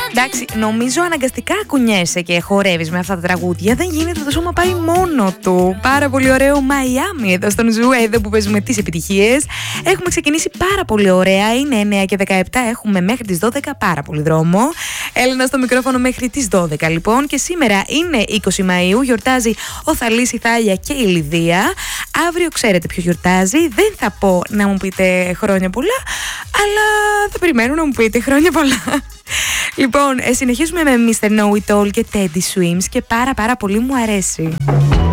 Εντάξει, νομίζω αναγκαστικά κουνιέσαι και χορεύεις με αυτά τα τραγούδια. Δεν γίνεται, το σώμα πάει μόνο του. Πάρα πολύ ωραίο Μαϊάμι εδώ στον Ζου, εδώ που παίζουμε τις επιτυχίες. Έχουμε ξεκινήσει πάρα πολύ ωραία. Είναι 9 και 17, έχουμε μέχρι τις 12 πάρα πολύ δρόμο. Έλενα στο μικρόφωνο μέχρι τις 12 λοιπόν. Και σήμερα είναι 20 Μαΐου, γιορτάζει ο Θαλής, η Θάλια και η Λιδία. Αύριο ξέρετε ποιο γιορτάζει. Δεν θα πω να μου πείτε χρόνια πολλά, αλλά θα περιμένω να μου πείτε χρόνια πολλά. Λοιπόν, συνεχίζουμε με Mr. Know It All και Teddy Swims και πάρα πολύ μου αρέσει.